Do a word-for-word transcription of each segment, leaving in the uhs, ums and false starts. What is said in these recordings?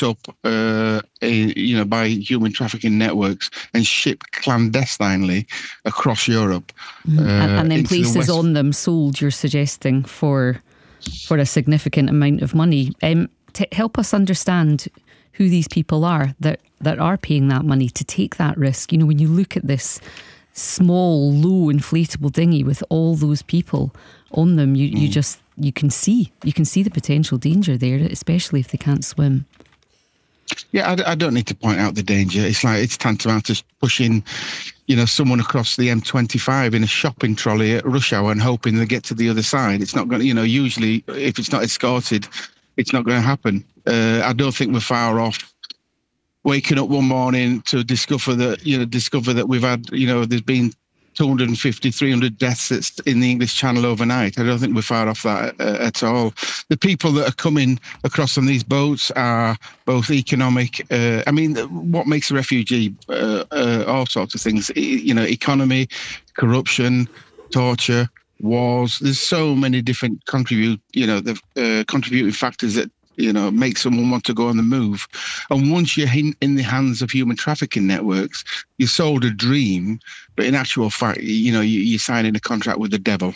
picked up, uh, a, you know, by human trafficking networks and shipped clandestinely across Europe. Mm. Uh, and, and then places the West- on them sold, you're suggesting, for for a significant amount of money. Um, to help us understand who these people are that, that are paying that money to take that risk. You know, when you look at this small, low inflatable dinghy with all those people on them, you, mm. you just, you can see, you can see the potential danger there, especially if they can't swim. Yeah, I, I don't need to point out the danger. It's like, it's tantamount to pushing, you know, someone across the M twenty-five in a shopping trolley at rush hour and hoping they get to the other side. It's not going to, you know, usually if it's not escorted, it's not going to happen. Uh, I don't think we're far off waking up one morning to discover that, you know, discover that we've had, you know, there's been two hundred fifty, three hundred deaths in the English Channel overnight. I don't think we're far off that uh, at all. The people that are coming across on these boats are both economic. Uh, I mean, what makes a refugee? Uh, uh, all sorts of things. You know, economy, corruption, torture, wars. There's so many different contribute. You know, the uh, contributing factors that, you know, make someone want to go on the move. And once you're in, in the hands of human trafficking networks, you're sold a dream, but in actual fact, you know, you, you're signing a contract with the devil.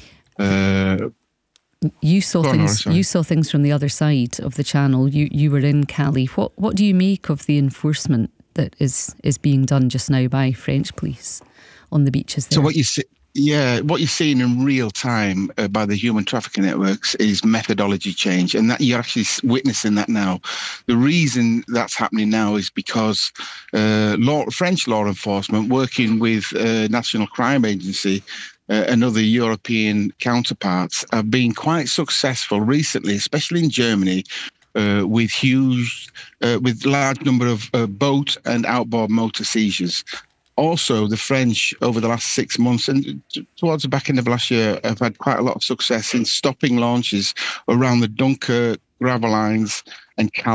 Uh, you saw things. On, you saw things from the other side of the channel. You you were in Calais. What what do you make of the enforcement that is is being done just now by French police on the beaches there? So what you see. Yeah, what you're seeing in real time uh, by the human trafficking networks is methodology change, and that you're actually witnessing that now. The reason that's happening now is because uh, law, French law enforcement, working with uh, National Crime Agency uh, and other European counterparts, have been quite successful recently, especially in Germany, uh, with huge, uh, with large number of uh, boat and outboard motor seizures. Also, the French, over the last six months and towards the back end of last year, have had quite a lot of success in stopping launches around the Dunkirk, Gravelines and Calais